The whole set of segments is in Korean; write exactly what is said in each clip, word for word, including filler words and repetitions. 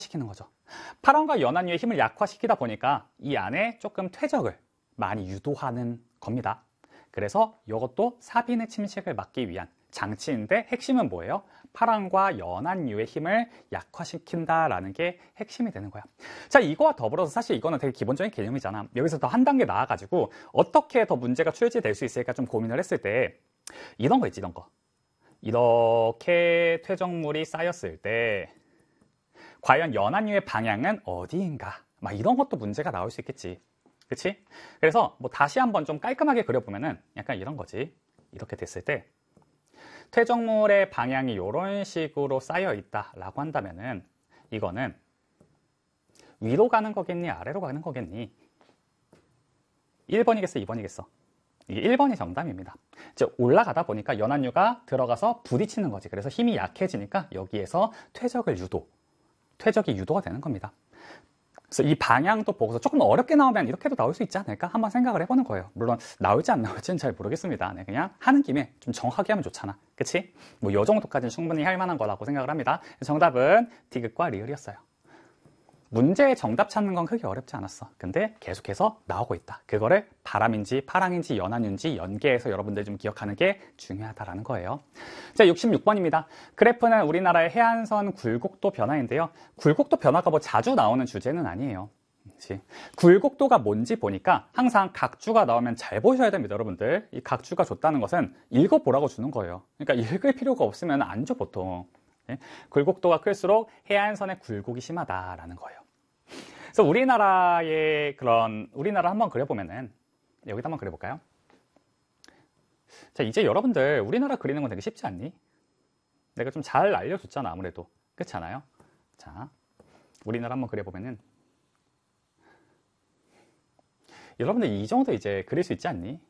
시키는 거죠. 파랑과 연안유의 힘을 약화시키다 보니까 이 안에 조금 퇴적을 많이 유도하는 겁니다. 그래서 이것도 사빈의 침식을 막기 위한 장치인데 핵심은 뭐예요? 파랑과 연안유의 힘을 약화시킨다라는 게 핵심이 되는 거야. 자, 이거와 더불어서 사실 이거는 되게 기본적인 개념이잖아. 여기서 더 한 단계 나아가지고 어떻게 더 문제가 출제될 수 있을까 좀 고민을 했을 때 이런 거 있지, 이런 거. 이렇게 퇴적물이 쌓였을 때 과연 연안유의 방향은 어디인가? 막 이런 것도 문제가 나올 수 있겠지. 그치? 그래서 뭐 다시 한번 좀 깔끔하게 그려보면은 약간 이런 거지. 이렇게 됐을 때 퇴적물의 방향이 이런 식으로 쌓여 있다라고 한다면은 이거는 위로 가는 거겠니? 아래로 가는 거겠니? 일 번이겠어? 이 번이겠어? 이게 일 번이 정답입니다. 이제 올라가다 보니까 연안유가 들어가서 부딪히는 거지. 그래서 힘이 약해지니까 여기에서 퇴적을 유도, 퇴적이 유도가 되는 겁니다. 그래서 이 방향도 보고서 조금 어렵게 나오면 이렇게도 나올 수 있지 않을까? 한번 생각을 해보는 거예요. 물론 나올지 안 나올지는 잘 모르겠습니다. 네, 그냥 하는 김에 좀 정확하게 하면 좋잖아. 그치? 뭐 요 정도까지는 충분히 할 만한 거라고 생각을 합니다. 정답은 디귿과 리을이었어요. 문제의 정답 찾는 건 크게 어렵지 않았어. 근데 계속해서 나오고 있다. 그거를 바람인지 파랑인지 연안유인지 연계해서 여러분들 좀 기억하는 게 중요하다라는 거예요. 자, 육십육 번입니다. 그래프는 우리나라의 해안선 굴곡도 변화인데요. 굴곡도 변화가 뭐 자주 나오는 주제는 아니에요. 그치? 굴곡도가 뭔지 보니까 항상 각주가 나오면 잘 보셔야 됩니다, 여러분들. 이 각주가 줬다는 것은 읽어보라고 주는 거예요. 그러니까 읽을 필요가 없으면 안 줘, 보통. 굴곡도가 클수록 해안선의 굴곡이 심하다라는 거예요. 그래서 우리나라의 그런 우리나라 한번 그려보면은 여기다 한번 그려볼까요? 자, 이제 여러분들 우리나라 그리는 건 되게 쉽지 않니? 내가 좀 잘 알려줬잖아, 아무래도. 그렇지 않아요? 자, 우리나라 한번 그려보면은 여러분들 이 정도 이제 그릴 수 있지 않니?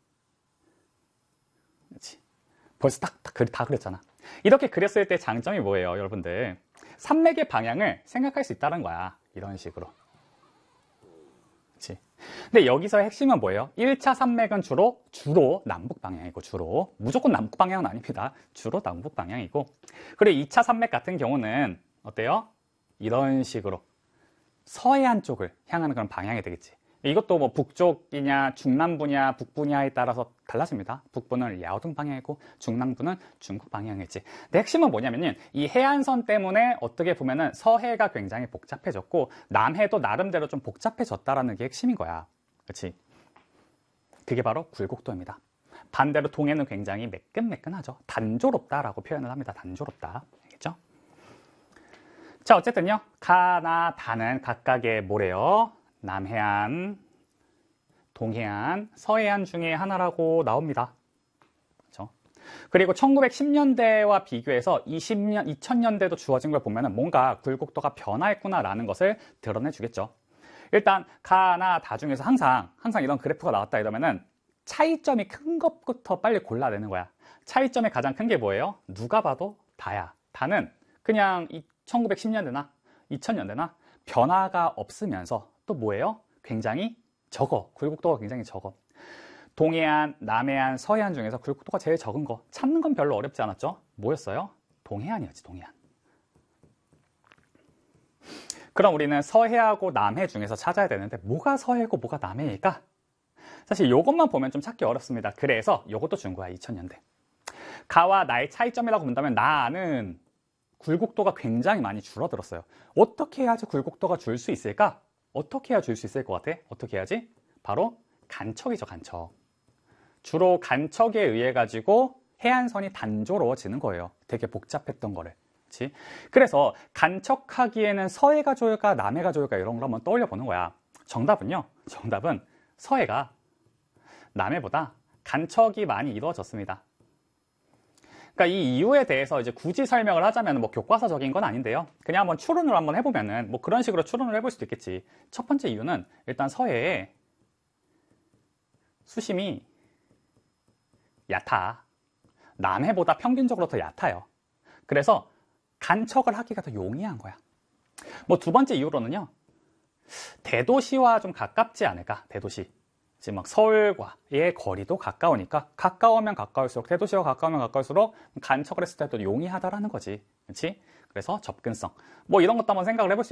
그렇지? 벌써 딱, 딱 다 그렸잖아. 이렇게 그렸을 때 장점이 뭐예요, 여러분들? 산맥의 방향을 생각할 수 있다는 거야. 이런 식으로. 그치? 근데 여기서 핵심은 뭐예요? 일 차 산맥은 주로, 주로 남북 방향이고, 주로. 무조건 남북 방향은 아닙니다. 주로 남북 방향이고. 그리고 이 차 산맥 같은 경우는 어때요? 이런 식으로. 서해안 쪽을 향하는 그런 방향이 되겠지. 이것도 뭐 북쪽이냐 중남부냐 북부냐에 따라서 달라집니다. 북부는 랴오둥 방향이고 중남부는 중국 방향이지. 근데 핵심은 뭐냐면은 이 해안선 때문에 어떻게 보면은 서해가 굉장히 복잡해졌고 남해도 나름대로 좀 복잡해졌다라는 게 핵심인 거야. 그렇지? 그게 바로 굴곡도입니다. 반대로 동해는 굉장히 매끈매끈하죠. 단조롭다라고 표현을 합니다. 단조롭다. 알겠죠? 자, 어쨌든요. 가나 다는 각각의 뭐래요? 남해안, 동해안, 서해안 중에 하나라고 나옵니다. 그렇죠? 그리고 천구백십 년대와 비교해서 이십 년, 이천 년대도 주어진 걸 보면 뭔가 굴곡도가 변화했구나라는 것을 드러내 주겠죠. 일단 가나 다 중에서 항상 항상 이런 그래프가 나왔다 이러면은 차이점이 큰 것부터 빨리 골라내는 거야. 차이점이 가장 큰 게 뭐예요? 누가 봐도 다야. 다는 그냥 이 천구백십 년대나 이천 년대나 변화가 없으면서 또 뭐예요? 굉장히 적어. 굴곡도가 굉장히 적어. 동해안, 남해안, 서해안 중에서 굴곡도가 제일 적은 거 찾는 건 별로 어렵지 않았죠? 뭐였어요? 동해안이었지, 동해안. 그럼 우리는 서해하고 남해 중에서 찾아야 되는데 뭐가 서해고 뭐가 남해일까? 사실 이것만 보면 좀 찾기 어렵습니다. 그래서 이것도 준 거야, 이천 년대. 가와 나의 차이점이라고 본다면 나는 굴곡도가 굉장히 많이 줄어들었어요. 어떻게 해야지 굴곡도가 줄 수 있을까? 어떻게 해야 줄 수 있을 것 같아? 어떻게 해야지? 바로 간척이죠, 간척. 주로 간척에 의해 가지고 해안선이 단조로워지는 거예요. 되게 복잡했던 거를. 그치? 그래서 간척하기에는 서해가 좋을까, 남해가 좋을까 이런 걸 한번 떠올려 보는 거야. 정답은요. 정답은 서해가 남해보다 간척이 많이 이루어졌습니다. 그러니까 이 이유에 대해서 이제 굳이 설명을 하자면 뭐 교과서적인 건 아닌데요. 그냥 한번 추론을 한번 해보면은 뭐 그런 식으로 추론을 해볼 수도 있겠지. 첫 번째 이유는 일단 서해에 수심이 얕아. 남해보다 평균적으로 더 얕아요. 그래서 간척을 하기가 더 용이한 거야. 뭐 두 번째 이유로는요. 대도시와 좀 가깝지 않을까? 대도시. 지금 막 서울과의 거리도 가까우니까 가까우면 가까울수록 대도시와 가까우면 가까울수록 간척을 했을 때도 용이하다라는 거지. 그렇지? 그래서 접근성. 뭐 이런 것도 한번 생각을 해볼 수